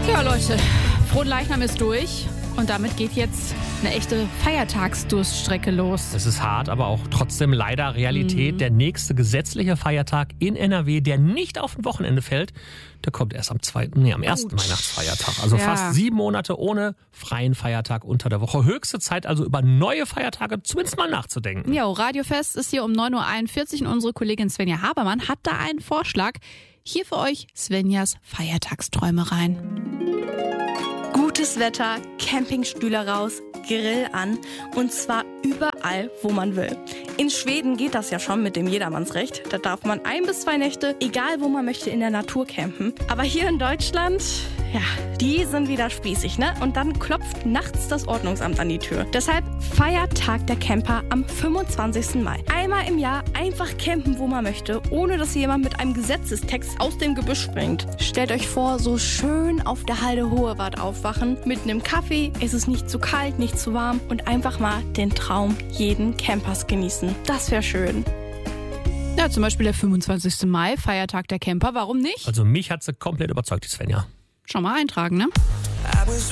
Ja, Leute, Fronleichnam ist durch und damit geht jetzt eine echte Feiertagsdurststrecke los. Es ist hart, aber auch trotzdem leider Realität. Der nächste gesetzliche Feiertag in NRW, der nicht auf ein Wochenende fällt, der kommt erst am ersten Weihnachtsfeiertag. Also fast 7 Monate ohne freien Feiertag unter der Woche. Höchste Zeit also über neue Feiertage zumindest mal nachzudenken. Ja, Radiofest ist hier um 9.41 Uhr und unsere Kollegin Svenja Habermann hat da einen Vorschlag. Hier für euch Svenjas Feiertagsträumereien. Gutes Wetter, Campingstühle raus, Grill an und zwar überall, wo man will. In Schweden geht das ja schon mit dem Jedermannsrecht. Da darf man 1 bis 2 Nächte, egal wo man möchte, in der Natur campen. Aber hier in Deutschland, ja, die sind wieder spießig, ne? Und dann klopft nachts das Ordnungsamt an die Tür. Deshalb Feiertag der Camper am 25. Mai. Einmal im Jahr einfach campen, wo man möchte, ohne dass jemand mit einem Gesetzestext aus dem Gebüsch springt. Stellt euch vor, so schön auf der Halde Hohewart aufwachen, mit einem Kaffee, es ist nicht zu kalt, nicht zu warm und einfach mal den Traum jeden Campers genießen. Das wäre schön. Ja, zum Beispiel der 25. Mai, Feiertag der Camper. Warum nicht? Also mich hat sie komplett überzeugt, die Svenja. Schon mal eintragen, ne?